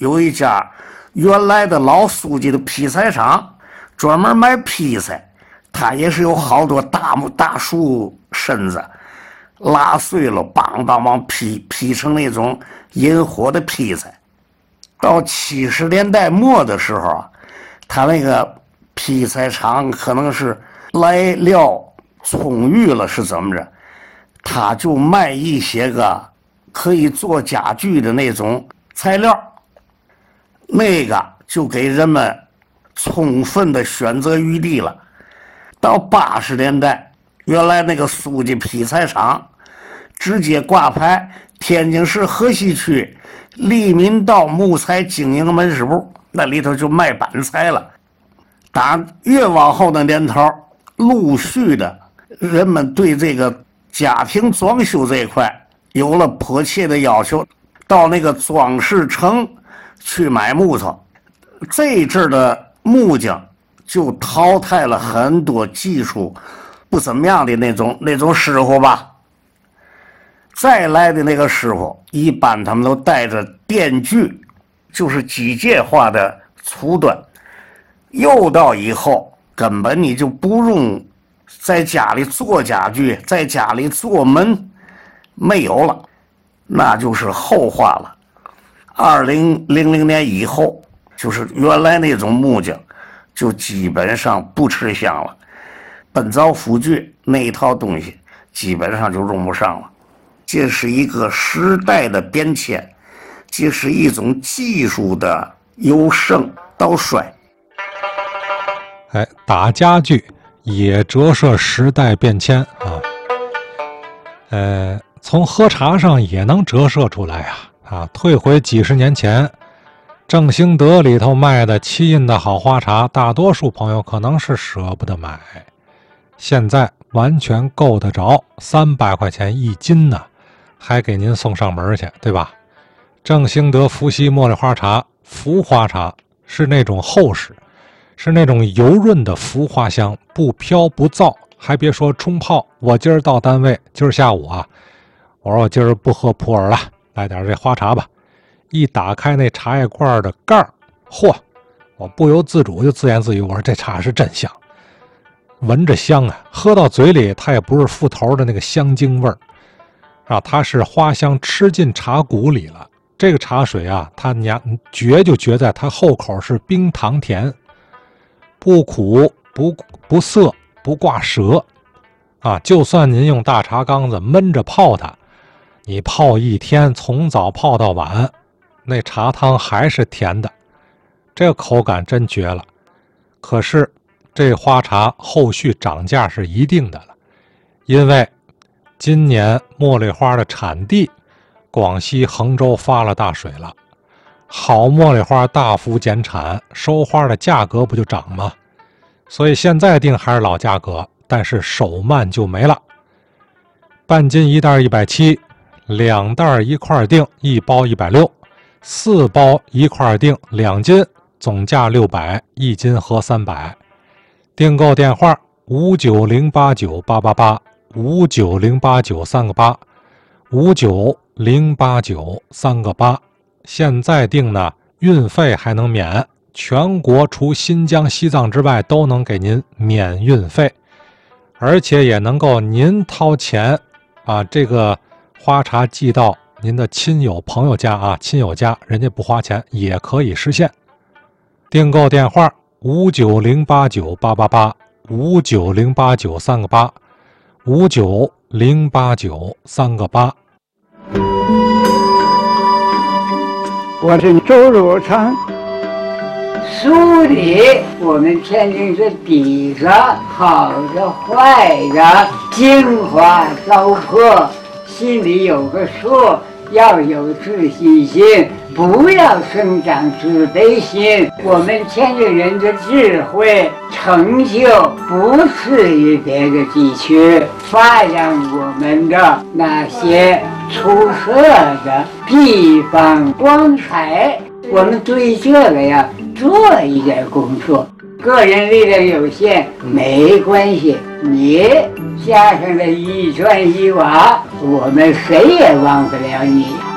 有一家原来的老书记的劈柴厂，专门卖劈柴，他也是有好多大树身子拉碎了，梆梆梆劈成那种引火的劈柴。到70年代末的时候啊，他那个劈柴厂可能是来料充裕了，是怎么着？他就卖一些个可以做家具的那种材料，那个就给人们充分的选择余地了。到80年代，原来那个书记劈柴厂直接挂牌天津市河西区利民道木材经营门市部，那里头就卖板材了。当然越往后的年头，陆续的人们对这个家庭装修这一块有了迫切的要求，到那个装饰城去买木头。这一阵的木匠就淘汰了很多技术不怎么样的那种师傅吧。再来的那个师傅，一般他们都带着电锯，就是机械化的粗端。又到以后，根本你就不用在家里做家具，在家里做门，没有了，那就是后话了。2000年以后，就是原来那种木匠就基本上不吃香了，本灶辅具那一套东西基本上就用不上了。这是一个时代的变迁，这是一种技术的由盛到衰。 打家具也折射时代变迁啊。从喝茶上也能折射出来啊。退回几十年前，正兴德里头卖的七印的好花茶，大多数朋友可能是舍不得买，现在完全够得着，300块钱1斤呢，还给您送上门去，对吧？正兴德伏羲茉莉花茶，浮花茶是那种厚实，是那种油润的浮花香，不飘不燥。还别说冲泡，我今儿到单位，今儿下午啊，我说我今儿不喝普洱了，来点这花茶吧。一打开那茶叶罐的盖儿，嚯，我不由自主就自言自语，我说这茶是真香，闻着香啊，喝到嘴里它也不是副头的那个香精味儿啊，它是花香吃进茶骨里了。这个茶水啊，它绝就绝在它后口是冰糖甜，不苦不涩不挂舌啊。就算您用大茶缸子闷着泡它，你泡一天，从早泡到晚，那茶汤还是甜的，这个口感真绝了。可是这花茶后续涨价是一定的了，因为今年茉莉花的产地广西衡州发了大水了，好茉莉花大幅减产，收花的价格不就涨吗？所以现在定还是老价格，但是手慢就没了。半斤1袋170，2袋一块订，1包160，4包一块订2斤，总价600，1斤合300。订购电话5908988859089个8，5908938个8。现在订呢，运费还能免，全国除新疆西藏之外都能给您免运费，而且也能够您掏钱啊，这个花茶寄到您的亲友朋友家啊，亲友家人家不花钱也可以实现。订购电话590898885908938个8，5908938个8。 我是周汝成。书里我们天津是底子，好的坏的，精华糟粕，心里有个数，要有自信心，不要生长自卑心。我们天津人的智慧成就不次于别的地区，发扬我们的那些出色的地方光彩。我们对这个呀做一点工作，个人力量有限没关系，你加上了一砖一瓦，我们谁也忘不了你。